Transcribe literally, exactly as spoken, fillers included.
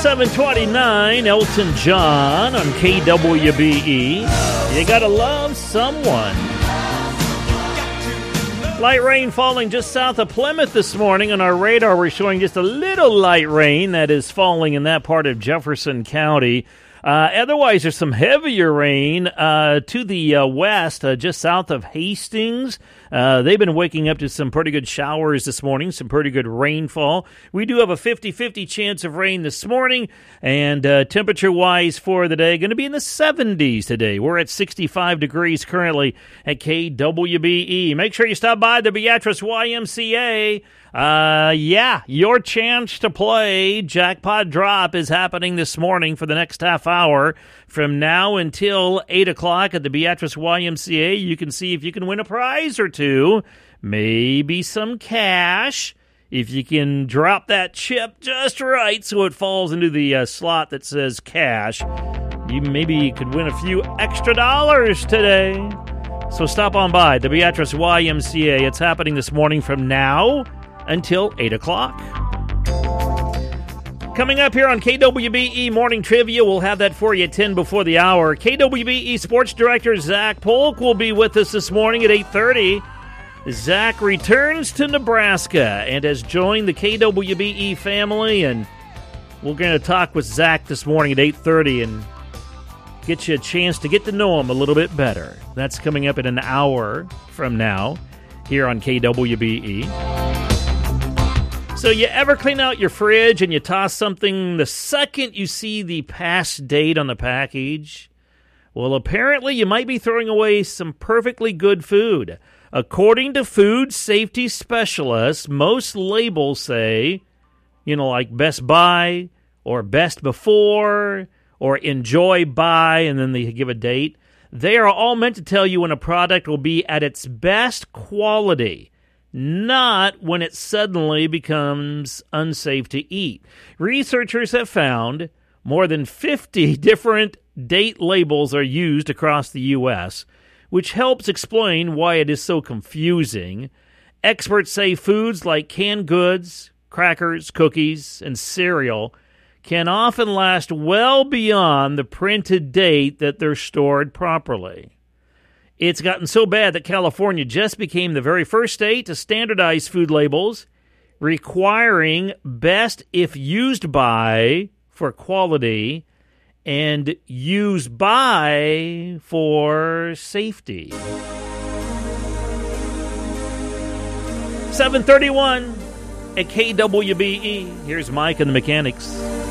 seven twenty-nine, Elton John on K W B E. You gotta love someone. Light rain falling just south of Plymouth this morning. On our radar, we're showing just a little light rain that is falling in that part of Jefferson County. Uh, otherwise, there's some heavier rain uh, to the uh, west, uh, just south of Hastings. Uh, they've been waking up to some pretty good showers this morning, some pretty good rainfall. We do have a fifty-fifty chance of rain this morning, and uh, temperature-wise for the day, going to be in the seventies today. We're at sixty-five degrees currently at K W B E. Make sure you stop by the Beatrice Y M C A. Uh, yeah, your chance to play Jackpot Drop is happening this morning for the next half hour. From now until eight o'clock at the Beatrice Y M C A, you can see if you can win a prize or two, maybe some cash. If you can drop that chip just right so it falls into the uh, slot that says cash, you maybe could win a few extra dollars today. So stop on by the Beatrice Y M C A. It's happening this morning from now until eight o'clock. Coming up here on K W B E Morning Trivia, we'll have that for you at ten before the hour. K W B E Sports Director Zach Polk will be with us this morning at eight thirty. Zach returns to Nebraska and has joined the K W B E family, and we're going to talk with Zach this morning at eight thirty and get you a chance to get to know him a little bit better. That's coming up in an hour from now here on K W B E. So you ever clean out your fridge and you toss something the second you see the past date on the package? Well, apparently you might be throwing away some perfectly good food. According to food safety specialists, most labels say, you know, like Best Buy or Best Before or Enjoy By, and then they give a date. They are all meant to tell you when a product will be at its best quality, not when it suddenly becomes unsafe to eat. Researchers have found more than fifty different date labels are used across the U S, which helps explain why it is so confusing. Experts say foods like canned goods, crackers, cookies, and cereal can often last well beyond the printed date that they're stored properly. It's gotten so bad that California just became the very first state to standardize food labels, requiring best if used by for quality and use by for safety. seven thirty-one at K W B E. Here's Mike and the Mechanics.